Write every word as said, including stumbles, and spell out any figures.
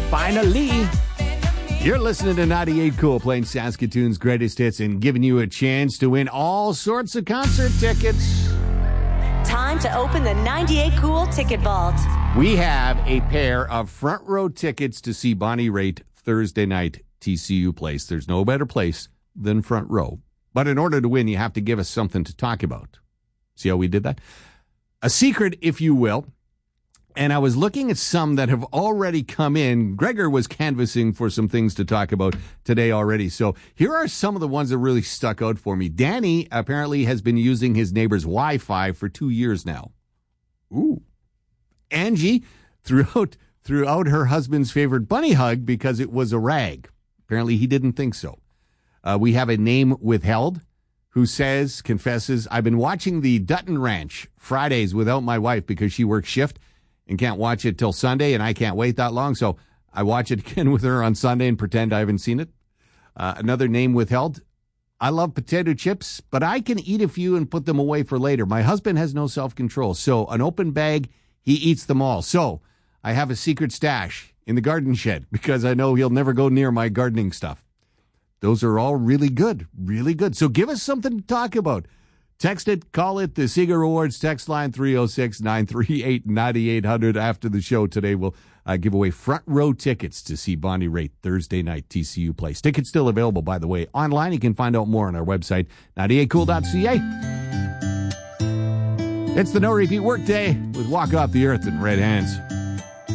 Finally. You're listening to ninety-eight Cool, playing Saskatoon's greatest hits and giving you a chance to win all sorts of concert tickets. Time to open the ninety-eight Cool Ticket Vault. We have a pair of front row tickets to see Bonnie Raitt Thursday night, T C U Place. There's no better place than front row. But in order to win, you have to give us something to talk about. See how we did that? A secret, if you will. And I was looking at some that have already come in. Gregor was canvassing for some things to talk about today already. So here are some of the ones that really stuck out for me. Danny apparently has been using his neighbor's Wi-Fi for two years now. Ooh. Angie threw out, threw out her husband's favorite bunny hug because it was a rag. Apparently he didn't think so. Uh, we have a name withheld who says, confesses, I've been watching the Dutton Ranch Fridays without my wife because she works shift and can't watch it till Sunday, and I can't wait that long, so I watch it again with her on Sunday and pretend I haven't seen it. Uh, another name withheld. I love potato chips, but I can eat a few and put them away for later. My husband has no self-control, so an open bag, he eats them all. So I have a secret stash in the garden shed because I know he'll never go near my gardening stuff. Those are all really good, really good. So give us something to talk about. Text it, call it, the Seeger Awards text line three oh six, nine three eight, nine eight hundred. After the show today, we'll uh, give away front row tickets to see Bonnie Raitt Thursday night, T C U Place. Tickets still available, by the way. Online, you can find out more on our website, ninety-eight cool dot c a. It's the No Repeat Workday with Walk Off the Earth and Red Hands.